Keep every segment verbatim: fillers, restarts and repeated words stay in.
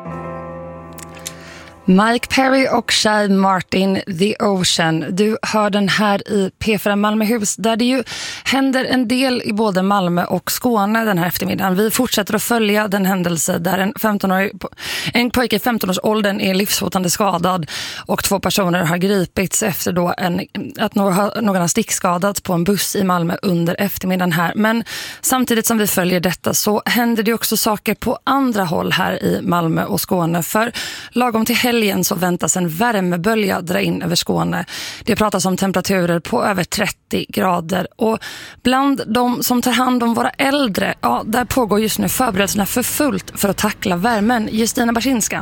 Mike Perry och Shay Martin, The Ocean. Du hör den här i P fyra Malmöhus där det ju händer en del i både Malmö och Skåne den här eftermiddagen. Vi fortsätter att följa den händelse där en femtonårig en pojke i femton-årsåldern är livshotande skadad och två personer har gripits efter då en, att någon har stickskadats på en buss i Malmö under eftermiddagen här. Men samtidigt som vi följer detta så händer det också saker på andra håll här i Malmö och Skåne. För lagom till helgen så väntas en värmebölja dra in över Skåne. Det pratas om temperaturer på över trettio grader. Och bland de som tar hand om våra äldre, ja, där pågår just nu förberedelserna för fullt för att tackla värmen. Justina Barsinska.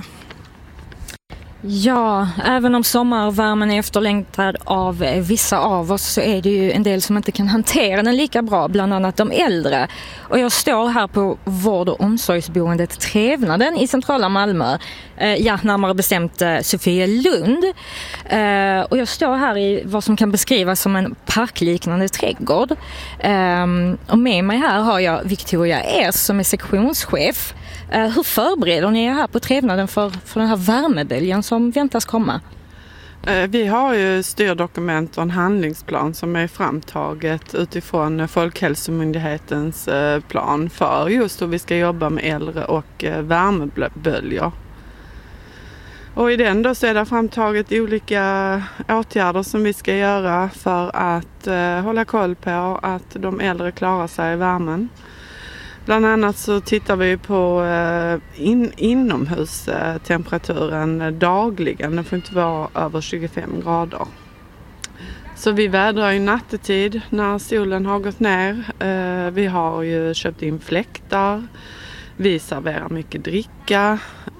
Ja, även om sommarvärmen är efterlängtad av vissa av oss så är det ju en del som inte kan hantera den lika bra, bland annat de äldre. Och jag står här på vård- och omsorgsboendet Trevnaden i centrala Malmö, eh, ja, närmare bestämt eh, Sofielund. Eh, och jag står här i vad som kan beskrivas som en parkliknande trädgård. Eh, och med mig här har jag Victoria Ers som är sektionschef. Uh, hur förbereder ni er här på Trevnaden för, för den här värmeböljan som väntas komma? Uh, vi har ju styrdokument och en handlingsplan som är framtaget utifrån Folkhälsomyndighetens uh, plan för just hur vi ska jobba med äldre och uh, värmeböljor. Och i den då så är det framtaget olika åtgärder som vi ska göra för att uh, hålla koll på att de äldre klarar sig i värmen. Bland annat så tittar vi på in, inomhustemperaturen dagligen. Den får inte vara över tjugofem grader. Så vi vädrar ju nattetid när solen har gått ner. Vi har ju köpt in fläktar. Vi serverar mycket dricka,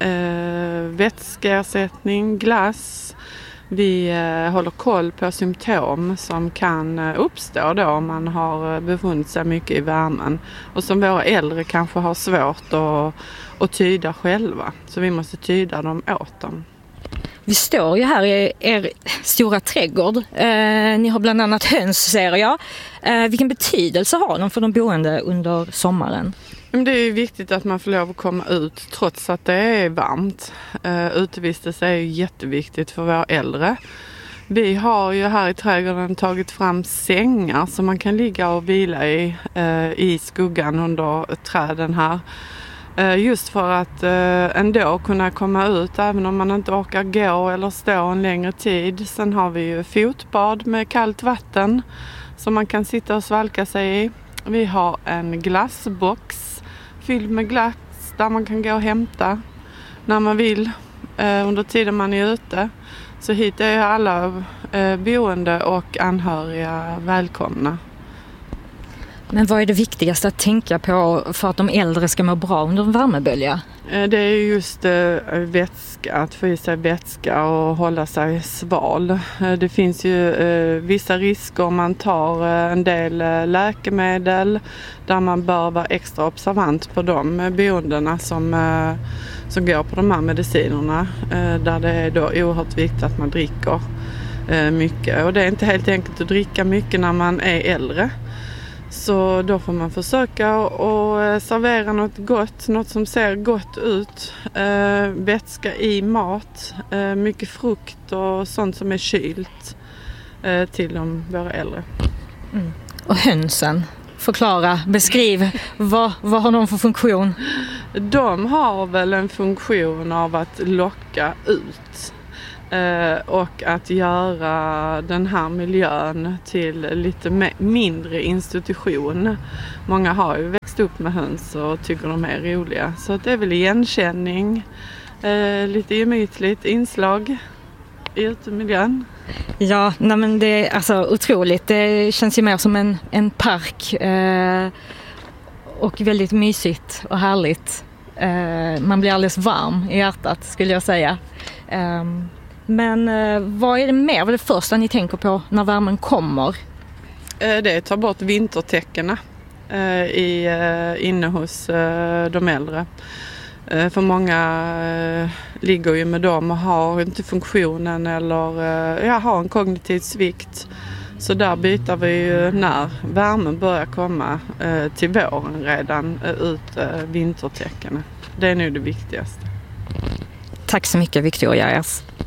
vätskeersättning, glass. Vi eh, håller koll på symptom som kan eh, uppstå då om man har befunnit sig mycket i värmen och som våra äldre kanske har svårt att, att tyda själva. Så vi måste tyda dem åt dem. Vi står ju här i er stora trädgård. Eh, ni har bland annat höns, ser jag. Eh, vilken betydelse har de för de boende under sommaren? Det är ju viktigt att man får lov att komma ut trots att det är varmt. Uh, utevistelse är ju jätteviktigt för våra äldre. Vi har ju här i trädgården tagit fram sängar som man kan ligga och vila i, uh, i skuggan under träden här. Uh, just för att uh, ändå kunna komma ut även om man inte orkar gå eller stå en längre tid. Sen har vi ju fotbad med kallt vatten som man kan sitta och svalka sig i. Vi har en glassbox fylld med glass där man kan gå och hämta när man vill eh, under tiden man är ute. Så hit är alla eh, boende och anhöriga välkomna. Men vad är det viktigaste att tänka på för att de äldre ska må bra under en värmebölja? Eh, det är just eh, vätska, att få i sig vätska och hålla sig sval. Eh, det finns ju eh, vissa risker om man tar eh, en del eh, läkemedel där man bör vara extra observant på de eh, boendena som, eh, som går på de här medicinerna. Eh, där det är då oerhört viktigt att man dricker eh, mycket. Och det är inte helt enkelt att dricka mycket när man är äldre. Så då får man försöka att servera något gott, något som ser gott ut. Eh, vätska i mat, eh, mycket frukt och sånt som är kylt eh, till de våra äldre. Mm. Och hönsen, förklara, beskriv, vad, vad har de för funktion? De har väl en funktion av att locka ut. Uh, och att göra den här miljön till lite me- mindre institution. Många har ju växt upp med höns och tycker de är roliga. Så att det är väl igenkänning, uh, lite gemytligt inslag i utemiljön. Ja, nej men det är alltså otroligt. Det känns ju mer som en, en park uh, och väldigt mysigt och härligt. Uh, man blir alldeles varm i hjärtat skulle jag säga. Um, Men eh, vad är det mer? Vad är det första ni tänker på när värmen kommer? Eh, det är att ta bort vintertäckena eh, i, eh, inne hos eh, de äldre. Eh, för många eh, ligger ju med dem och har inte funktionen eller eh, ja, har en kognitiv svikt. Så där byter vi ju när värmen börjar komma eh, till våren redan eh, ut eh, vintertäckena. Det är nog det viktigaste. Tack så mycket, Victoria Ers.